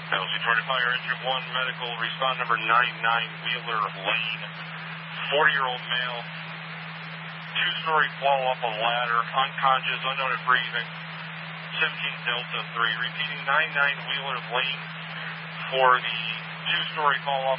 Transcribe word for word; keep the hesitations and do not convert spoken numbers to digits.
L C twenty Fire Engine one, medical, respond number nine nine, Wheeler Lane, forty-year-old male, two-story fall up a ladder, unconscious, unknown breathing, seventeen Delta three, repeating nine nine Wheeler Lane for the two-story fall up